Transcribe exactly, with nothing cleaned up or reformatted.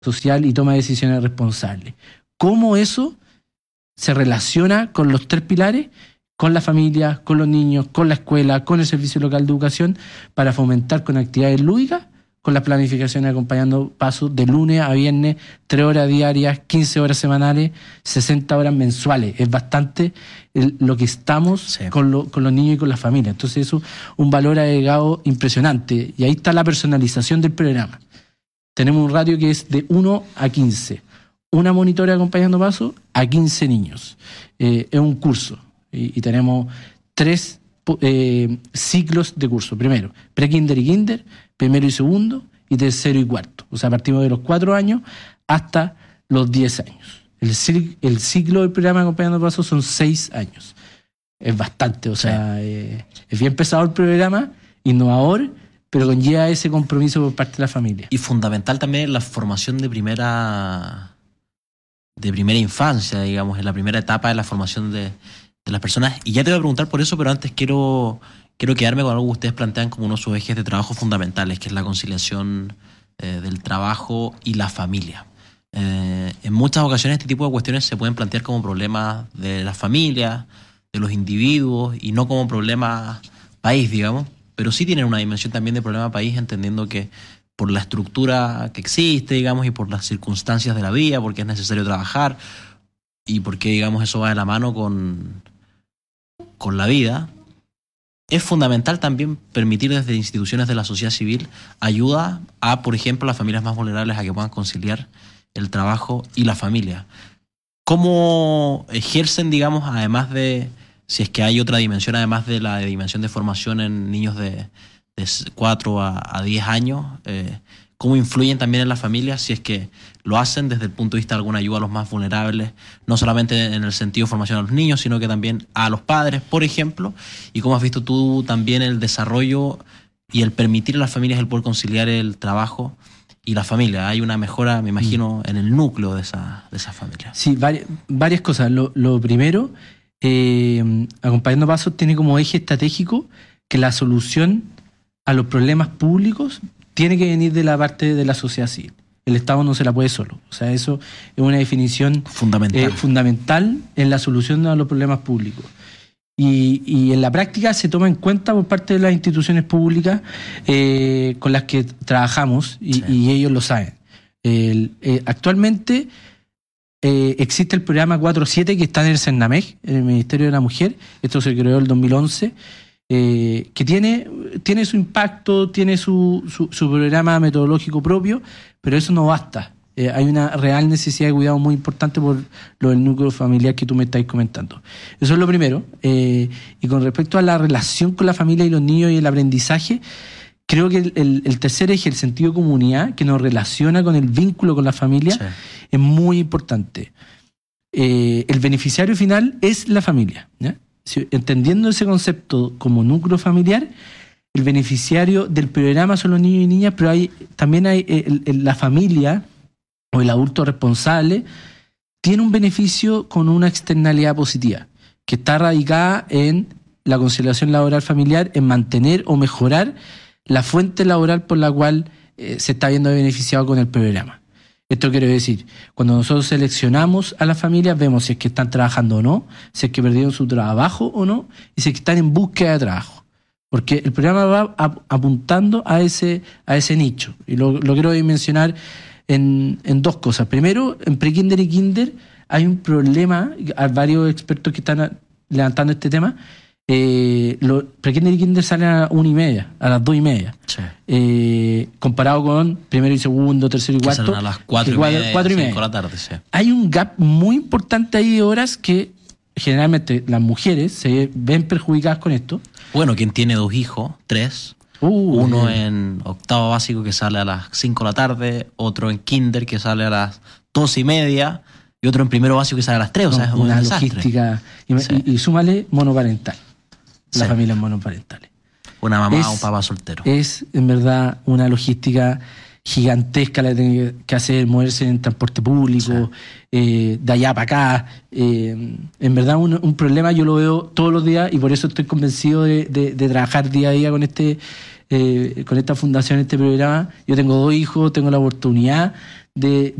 social y toma decisiones responsables. ¿Cómo eso se relaciona con los tres pilares? Con la familia, con los niños, con la escuela, con el servicio local de educación, para fomentar con actividades lúdicas, con las planificaciones acompañando pasos de lunes a viernes, tres horas diarias, quince horas semanales, sesenta horas mensuales. Es bastante el, lo que estamos sí. con, lo, con los niños y con las familias. Entonces eso es un valor agregado impresionante. Y ahí está la personalización del programa. Tenemos un ratio que es de uno a quince. Una monitora acompañando pasos a quince niños. Eh, es un curso. Y, y tenemos tres eh, ciclos de curso. Primero, pre-kinder y kinder, primero y segundo, y tercero y cuarto. O sea, partimos de los cuatro años hasta los diez años. El, el ciclo del programa Acompañando Pasos son seis años. Es bastante, o sea, sí. eh, es bien pesado el programa, innovador, pero conlleva ese compromiso por parte de la familia. Y fundamental también la formación de primera, de primera infancia, digamos, en la primera etapa de la formación de... de las personas, y ya te voy a preguntar por eso, pero antes quiero, quiero quedarme con algo que ustedes plantean como uno de sus ejes de trabajo fundamentales, que es la conciliación eh, del trabajo y la familia. Eh, en muchas ocasiones este tipo de cuestiones se pueden plantear como problemas de las familias, de los individuos, y no como problemas país, digamos, pero sí tienen una dimensión también de problema país, entendiendo que por la estructura que existe, digamos, y por las circunstancias de la vida, porque es necesario trabajar, y porque, digamos, eso va de la mano con... con la vida, es fundamental también permitir desde instituciones de la sociedad civil ayuda a, por ejemplo, las familias más vulnerables a que puedan conciliar el trabajo y la familia. ¿Cómo ejercen, digamos, además de, si es que hay otra dimensión, además de la dimensión de formación en niños de, de cuatro a diez años, eh, cómo influyen también en las familias, si es que lo hacen desde el punto de vista de alguna ayuda a los más vulnerables, no solamente en el sentido de formación a los niños, sino que también a los padres, por ejemplo, y cómo has visto tú también el desarrollo y el permitir a las familias el poder conciliar el trabajo y la familia? Hay una mejora, me imagino, en el núcleo de esa, de esa familia. Sí, varias, varias cosas. Lo, lo primero, eh, Acompañando Pasos tiene como eje estratégico que la solución a los problemas públicos tiene que venir de la parte de la sociedad civil. El Estado no se la puede solo. O sea, eso es una definición fundamental, eh, fundamental en la solución a los problemas públicos. Y, y en la práctica se toma en cuenta por parte de las instituciones públicas eh, con las que trabajamos y, sí. y ellos lo saben. El, eh, actualmente eh, existe el programa cuatro siete que está en el CERNAMEG, en el Ministerio de la Mujer. Esto se creó en el dos mil once. Eh, que tiene, tiene su impacto, tiene su, su, su programa metodológico propio, pero eso no basta. Eh, hay una real necesidad de cuidado muy importante por lo del núcleo familiar que tú me estás comentando. Eso es lo primero. Eh, y con respecto a la relación con la familia y los niños y el aprendizaje, creo que el, el, el tercer eje, el sentido de comunidad, que nos relaciona con el vínculo con la familia, sí. es muy importante. Eh, el beneficiario final es la familia, ¿ya? Si, entendiendo ese concepto como núcleo familiar, el beneficiario del programa son los niños y niñas, pero hay también hay el, el, la familia o el adulto responsable tiene un beneficio con una externalidad positiva, que está radicada en la conciliación laboral familiar, en mantener o mejorar la fuente laboral por la cual eh, se está viendo beneficiado con el programa. Esto quiere decir, cuando nosotros seleccionamos a las familias, vemos si es que están trabajando o no, si es que perdieron su trabajo o no, y si es que están en búsqueda de trabajo. Porque el programa va apuntando a ese, a ese nicho. Y lo, lo quiero mencionar en, en dos cosas. Primero, en pre-kinder y kinder hay un problema, hay varios expertos que están levantando este tema. Eh, los pre-kinder y kinder salen a las una y media, a las dos y media. Sí. Eh, comparado con primero y segundo, tercero y cuarto. Que salen a las cuatro y media, cuatro y media. cinco de la tarde, sí. Hay un gap muy importante ahí de horas que generalmente las mujeres se ven perjudicadas con esto. Bueno, quien tiene dos hijos, tres, uh, uno bien. en octavo básico que sale a las cinco de la tarde, otro en kinder que sale a las dos y media y otro en primero básico que sale a las tres, no, o sea, es una un logística. Y, sí. y, y súmale monoparental, las sí. familias monoparentales. Una mamá es, o un papá soltero. Es en verdad una logística gigantesca la que tiene que hacer, moverse en transporte público, sí. eh, de allá para acá. Eh, en verdad un, un problema yo lo veo todos los días y por eso estoy convencido de, de, de trabajar día a día con este eh, con esta fundación, este programa. Yo tengo dos hijos, tengo la oportunidad de